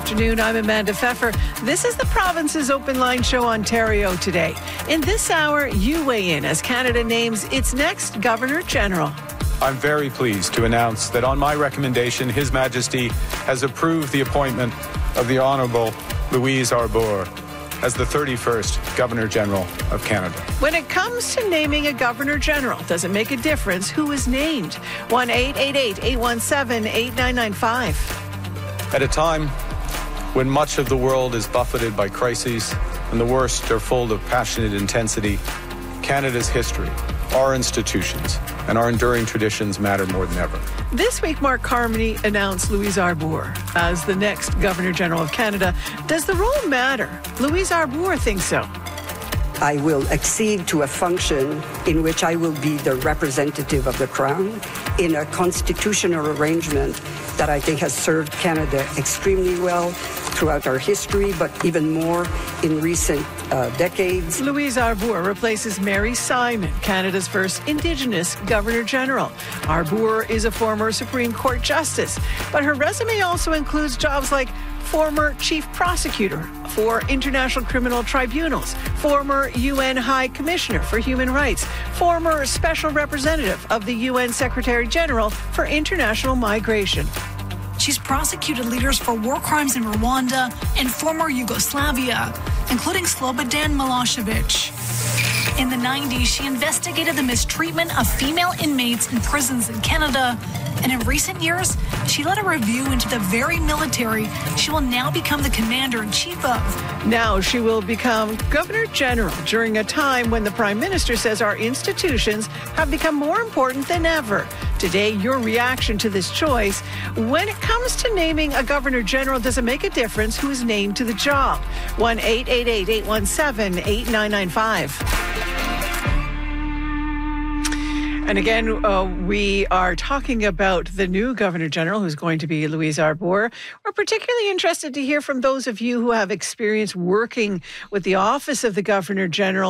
afternoon. I'm Amanda Pfeffer. This is the province's Open Line Show Ontario today. In this hour, you weigh in as Canada names its next Governor General. I'm very pleased to announce that on my recommendation, His Majesty has approved the appointment of the Honourable Louise Arbour as the 31st Governor General of Canada. When it comes to naming a Governor General, does it make a difference who is named? 1-888-817-8995. At a time when much of the world is buffeted by crises and the worst are full of passionate intensity, Canada's history, our institutions, and our enduring traditions matter more than ever. This week, Mark Carmody announced Louise Arbour as the next Governor General of Canada. Does the role matter? Louise Arbour thinks so. I will accede to a function in which I will be the representative of the Crown in a constitutional arrangement that I think has served Canada extremely well throughout our history, but even more in recent decades. Louise Arbour replaces Mary Simon, Canada's first Indigenous Governor General. Arbour is a former Supreme Court Justice, but her resume also includes jobs like former Chief Prosecutor for International Criminal Tribunals, former UN High Commissioner for Human Rights, former Special Representative of the UN Secretary General for International Migration. She's prosecuted leaders for war crimes in Rwanda and former Yugoslavia, including Slobodan Milosevic. In the 90s, she investigated the mistreatment of female inmates in prisons in Canada. And in recent years, she led a review into the very military she will now become the commander-in-chief of. Now she will become Governor General during a time when the Prime Minister says our institutions have become more important than ever. Today, your reaction to this choice. When it comes to naming a Governor General, does it make a difference who is named to the job? 1-888-817-8995. And again, we are talking about the new Governor General, who's going to be Louise Arbour. We're particularly interested to hear from those of you who have experience working with the office of the Governor General.